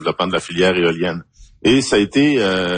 développement de la filière éolienne. Et ça a été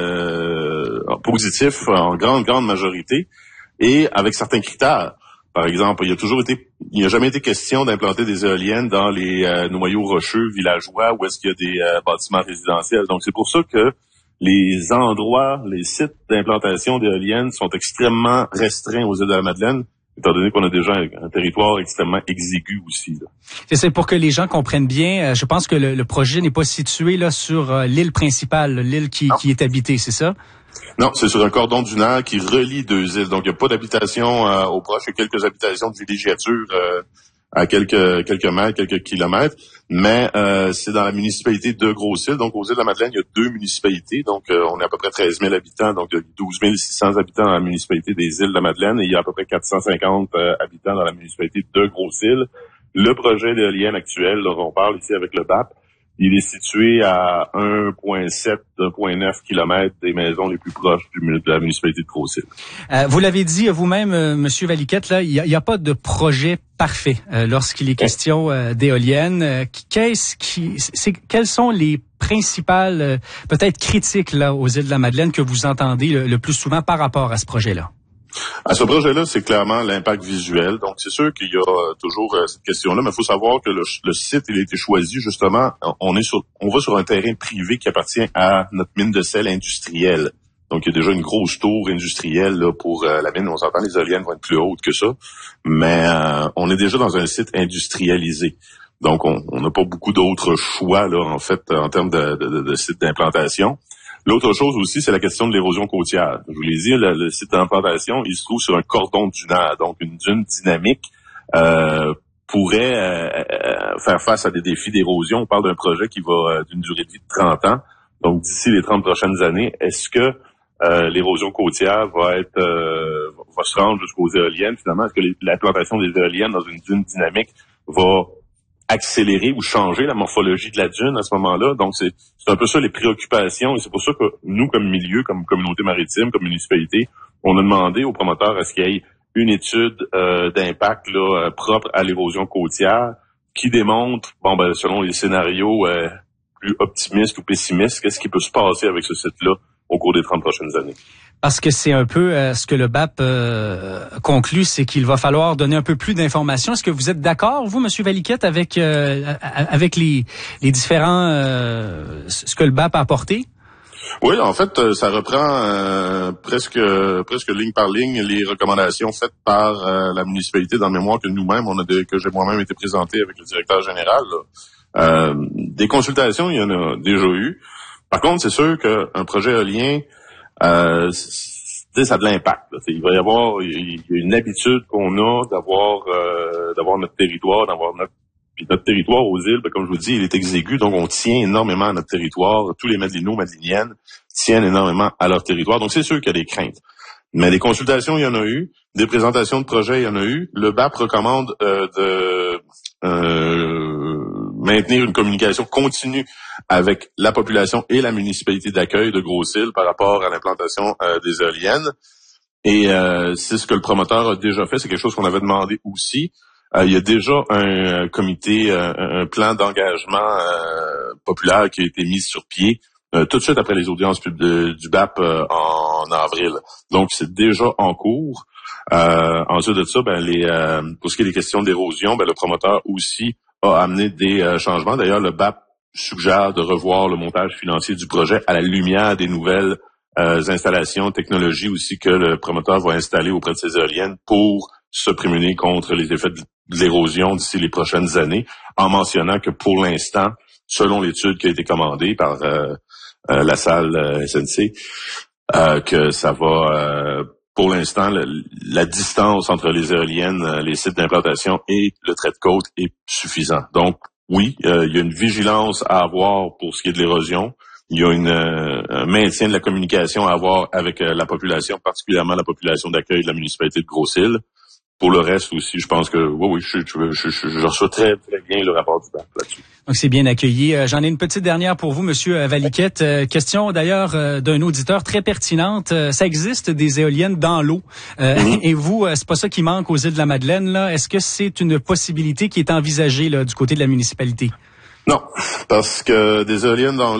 positif en grande majorité et avec certains critères. Par exemple, il n'y a jamais été question d'implanter des éoliennes dans les noyaux rocheux villageois où est-ce qu'il y a des bâtiments résidentiels. Donc, c'est pour ça que les sites d'implantation d'éoliennes sont extrêmement restreints aux îles de la Madeleine, étant donné qu'on a déjà un territoire extrêmement exigu aussi. Là. C'est pour que les gens comprennent bien. Je pense que le projet n'est pas situé là sur l'île principale, l'île qui est habitée, c'est ça? Non, c'est sur un cordon dunaire qui relie deux îles. Donc, il n'y a pas d'habitation au proche. Il y a quelques habitations de villégiature à quelques mètres, quelques kilomètres. Mais c'est dans la municipalité de Grosse-Île. Donc, aux îles de la Madeleine, il y a 2 municipalités. Donc, on est à peu près 13 000 habitants. Donc, il y a 12 600 habitants dans la municipalité des îles de la Madeleine. Et il y a à peu près 450 habitants dans la municipalité de Grosse-Île. Le projet d'éolienne actuel, dont on parle ici avec le BAP, il est situé à 1,7, 1,9 km des maisons les plus proches de la municipalité de Grosse-Île. Vous l'avez dit vous-même, Monsieur Valiquette, là, il y a pas de projet parfait lorsqu'il est question d'éoliennes. Quelles sont les principales, peut-être critiques là aux îles de la Madeleine que vous entendez le plus souvent par rapport à ce projet-là? À ce projet-là, c'est clairement l'impact visuel. Donc, c'est sûr qu'il y a toujours cette question-là, mais il faut savoir que le site, il a été choisi justement. On va sur un terrain privé qui appartient à notre mine de sel industrielle. Donc, il y a déjà une grosse tour industrielle là pour la mine. On s'entend, les éoliennes vont être plus hautes que ça, mais on est déjà dans un site industrialisé. Donc, on n'a pas beaucoup d'autres choix là en fait en termes de site d'implantation. L'autre chose aussi, c'est la question de l'érosion côtière. Je vous l'ai dit, le site d'implantation, il se trouve sur un cordon dunaire, donc une dune dynamique pourrait faire face à des défis d'érosion. On parle d'un projet qui va d'une durée de vie de 30 ans. Donc, d'ici les 30 prochaines années, est-ce que l'érosion côtière va se rendre jusqu'aux éoliennes? Finalement, est-ce que l'implantation des éoliennes dans une dune dynamique va accélérer ou changer la morphologie de la dune à ce moment-là? Donc, c'est un peu ça les préoccupations et c'est pour ça que nous, comme milieu, comme communauté maritime, comme municipalité, on a demandé aux promoteurs à ce qu'il y ait une étude d'impact là propre à l'érosion côtière qui démontre, selon les scénarios plus optimistes ou pessimistes, qu'est-ce qui peut se passer avec ce site-là au cours des 30 prochaines années. Parce que c'est un peu ce que le BAP conclut, c'est qu'il va falloir donner un peu plus d'informations. Est-ce que vous êtes d'accord, vous, M. Valiquette, avec les différents ce que le BAP a apporté? Oui, en fait, ça reprend presque ligne par ligne les recommandations faites par la municipalité dans le mémoire que nous-mêmes, que j'ai moi-même été présenté avec le directeur général. Des consultations, il y en a déjà eu. Par contre, c'est sûr qu'un projet éolien, ça a de l'impact. Là. Il y a une habitude qu'on a d'avoir notre territoire, puis notre territoire aux îles, comme je vous dis, il est exigu, donc on tient énormément à notre territoire. Tous les Madelinots, Madeliniennes tiennent énormément à leur territoire. Donc c'est sûr qu'il y a des craintes. Mais des consultations, il y en a eu. Des présentations de projets, il y en a eu. Le BAP recommande de maintenir une communication continue avec la population et la municipalité d'accueil de Grosse-Île par rapport à l'implantation des éoliennes. Et c'est ce que le promoteur a déjà fait. C'est quelque chose qu'on avait demandé aussi. Il y a déjà un comité, un plan d'engagement populaire qui a été mis sur pied tout de suite après les audiences du BAP en avril. Donc, c'est déjà en cours. Ensuite de ça, pour ce qui est des questions d'érosion, le promoteur aussi a amené des changements. D'ailleurs, le BAP suggère de revoir le montage financier du projet à la lumière des nouvelles installations, technologies aussi que le promoteur va installer auprès de ses éoliennes pour se prémunir contre les effets de l'érosion d'ici les prochaines années, en mentionnant que pour l'instant, selon l'étude qui a été commandée par la salle SNC, que ça va... pour l'instant, la distance entre les éoliennes, les sites d'implantation et le trait de côte est suffisant. Donc, oui, il y a une vigilance à avoir pour ce qui est de l'érosion. Il y a un maintien de la communication à avoir avec la population, particulièrement la population d'accueil de la municipalité de Grosse-Île. Pour le reste aussi, je pense que oui, je reçois très, très bien le rapport du BAP là-dessus. Donc, c'est bien accueilli. J'en ai une petite dernière pour vous, Monsieur Valiquette. Question d'ailleurs d'un auditeur très pertinente. Ça existe des éoliennes dans l'eau. Et vous, c'est pas ça qui manque aux îles de la Madeleine, là. Est-ce que c'est une possibilité qui est envisagée là, du côté de la municipalité? Non, parce que des éoliennes dans l'eau,